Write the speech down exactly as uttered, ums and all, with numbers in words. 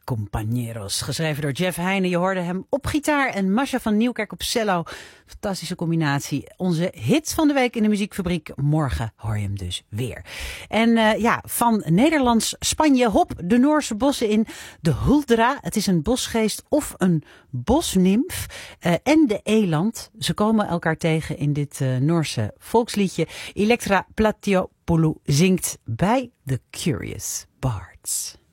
Compañeros. Geschreven door Jeff Heine. Je hoorde hem op gitaar en Masha van Nieuwkerk op cello. Fantastische combinatie. Onze hit van de week in de muziekfabriek. Morgen hoor je hem dus weer. En uh, ja, van Nederlands Spanje hop de Noorse bossen in. De huldra. Het is een bosgeest of een bosnimf. Uh, en de eland. Ze komen elkaar tegen in dit uh, Noorse volksliedje. Elektra Platiopoulou zingt bij The Curious Bards.